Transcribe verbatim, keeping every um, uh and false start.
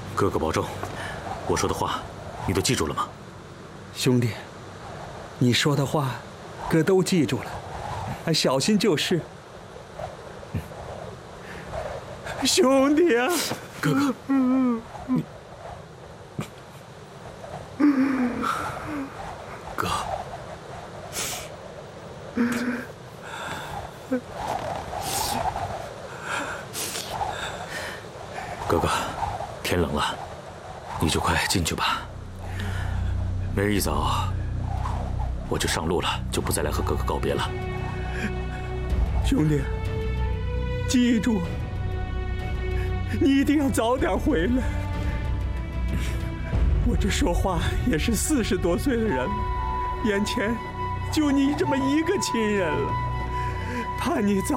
哥哥保重，我说的话你都记住了吗？ 兄弟，你说的话，哥都记住了，小心就是。兄弟啊， 哥哥，你哥，哥哥，天冷了，你就快进去吧。明儿一早我就上路了，就不再来和哥哥告别了。 兄弟，记住，你一定要早点回来。我这说话也是四十多岁的人了，眼前就你这么一个亲人了，盼你早